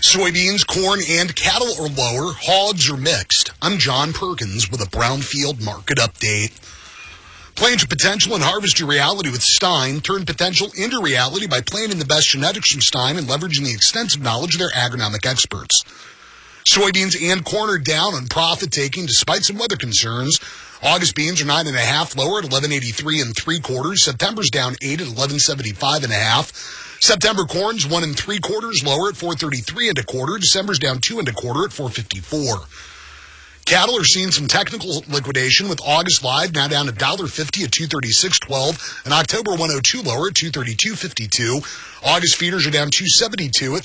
Soybeans, corn, and cattle are lower. Hogs are mixed. I'm John Perkins with a Brownfield market update. Plan your potential and harvest your reality with Stein. Turn potential into reality by planting the best genetics from Stein and leveraging the extensive knowledge of their agronomic experts. Soybeans and corn are down on profit-taking despite some weather concerns. August beans are 9.5 lower at 11.83 3/4. September's down 8 at 11.75 1/2. September corn's 1 3/4 lower at 4.33 1/4. December's down 2 1/4 at 4.54. Cattle are seeing some technical liquidation with August live now down $1.50 at 236.12 and October 102 lower at 232.52. August feeders are down 272 at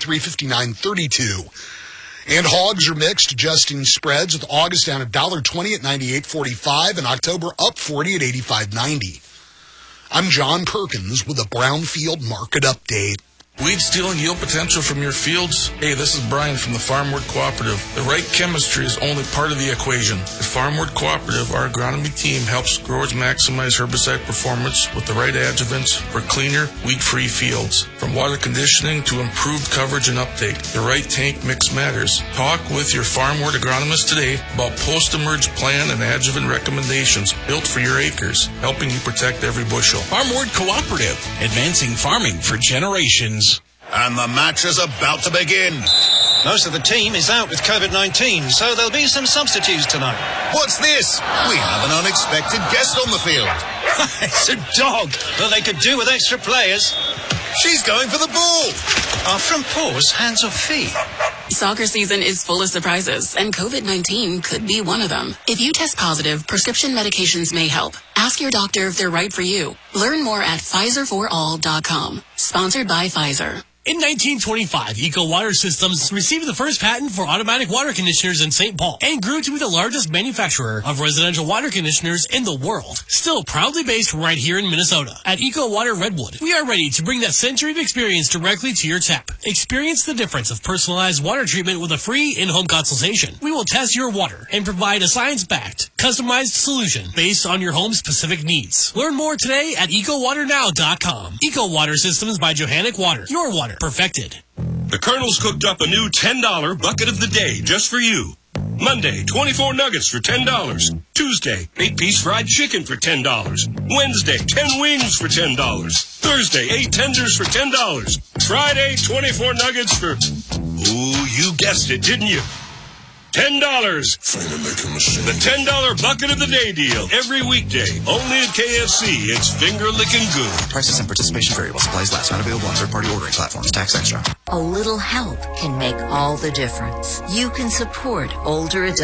359.32. And hogs are mixed, adjusting spreads with August down $1.20 at 98.45 and October up 40 at 85.90. I'm John Perkins with a Brownfield market update. Weed steal and yield potential from your fields? Hey, this is Brian from the Farmward Cooperative. The right chemistry is only part of the equation. At Farmward Cooperative, our agronomy team helps growers maximize herbicide performance with the right adjuvants for cleaner, weed-free fields. From water conditioning to improved coverage and uptake, the right tank mix matters. Talk with your Farmward agronomist today about post-emerge plan and adjuvant recommendations built for your acres, helping you protect every bushel. Farmward Cooperative, advancing farming for generations. And the match is about to begin. Most of the team is out with COVID-19, so there'll be some substitutes tonight. What's this? We have an unexpected guest on the field. It's a dog, but they could do with extra players. She's going for the ball. From paws, hands or feet. Soccer season is full of surprises, and COVID-19 could be one of them. If you test positive, prescription medications may help. Ask your doctor if they're right for you. Learn more at PfizerForAll.com. Sponsored by Pfizer. In 1925, Eco Water Systems received the first patent for automatic water conditioners in St. Paul and grew to be the largest manufacturer of residential water conditioners in the world. Still proudly based right here in Minnesota. At Eco Water Redwood, we are ready to bring that century of experience directly to your tap. Experience the difference of personalized water treatment with a free in-home consultation. We will test your water and provide a science-backed, customized solution based on your home's specific needs. Learn more today at EcoWaterNow.com. Eco Water Systems by Johannic Water. Your water perfected. The Colonel's cooked up a new $10 bucket of the day just for you. Monday, 24 nuggets for $10. Tuesday, 8-piece fried chicken for $10. Wednesday, 10 wings for $10. Thursday, 8 tenders for $10. Friday, 24 nuggets for... Ooh, you guessed it, didn't you? $10. The $10 bucket of the day deal. Every weekday. Only at KFC. It's finger-licking good. Prices and participation variable. Supplies last. Not available on third-party ordering platforms. Tax extra. A little help can make all the difference. You can support older adults.